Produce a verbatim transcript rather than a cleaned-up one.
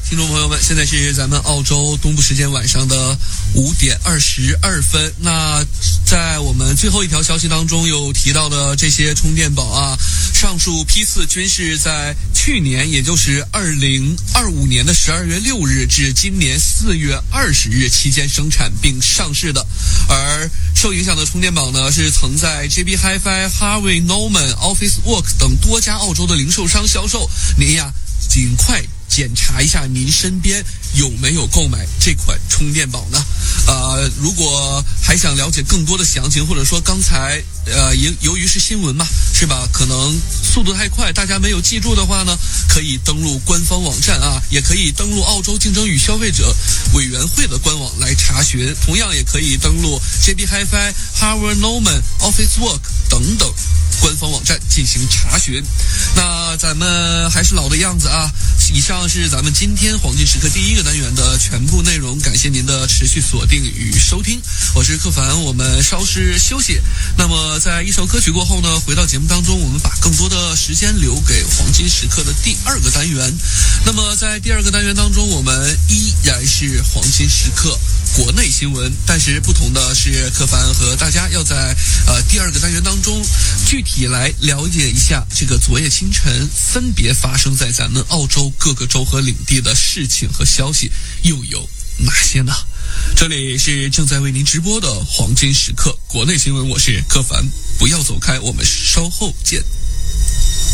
听众朋友们，现在是咱们澳洲东部时间晚上的五点二十二分。那在我们最后一条消息当中有提到的这些充电宝啊，上述批次均是在去年，也就是二零二五年的十二月六日至今年四月二十日期间生产并上市的。而受影响的充电宝呢，是曾在 J B Hi-Fi、Harvey Norman、Office Works 等多家澳洲的零售商销售。您呀，尽快检查一下您身边有没有购买这款充电宝呢？呃，如果还想了解更多的详情，或者说刚才呃由由于是新闻嘛，是吧？可能速度太快，大家没有记住的话呢，可以登录官方网站啊，也可以登录澳洲竞争与消费者委员会的官网来查询。同样也可以登录 J B Hi-Fi、Harvey Norman、Office Work 等等官方网站进行查询。那咱们还是老的样子啊，以上是咱们今天黄金时刻第一个单元的全部内容，感谢您的持续锁定与收听，我是柯凡，我们稍事休息。那么在一首歌曲过后呢，回到节目当中，我们把更多的时间留给黄金时刻的第二个单元。那么在第二个单元当中，我们依然是黄金时刻国内新闻，但是不同的是，柯凡和大家要在呃第二个单元当中具体来了解一下这个昨夜清晨分别发生在咱们澳洲各个州和领地的事情和消息又有哪些呢？这里是正在为您直播的黄金时刻国内新闻，我是柯凡，不要走开，我们稍后见。